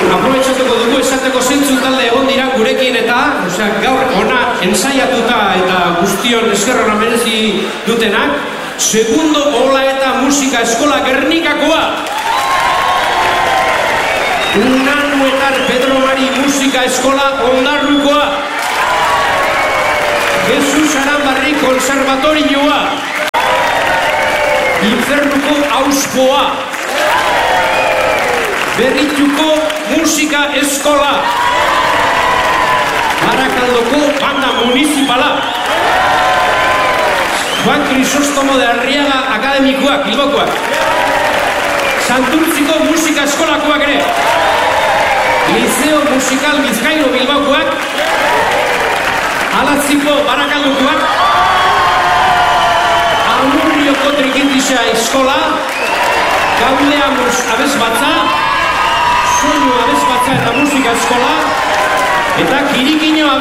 aprobetxatuko dugu esateko zeintzu talde egon dira gurekin eta gaur ona ensaiatuta eta guztion eskerrona merezi dutenak. Segundo Ola eta Musika Eskola Gernikakoa. Unanuetar Pedro Mari Musika Eskola Ondarrukoa. Jesus Aranbarri Konservatorioa. Infernuko Auspoa. Berrituko Musika Eskola. Barakaldoko Banda Municipala. Juan Crisóstomo de Arriaga Akademikoak, Bilbokoak. Santurtziko Musika Eskolakoak ere. Liceo Musical Bizkairo Bilbokoak. Alatziko Barakaldokoak. Amurrioko Trikitisa Eskola. Gaudeamus Abesbatza. Soinu Abesbatza eta Musika Eskola. Eta Kirikino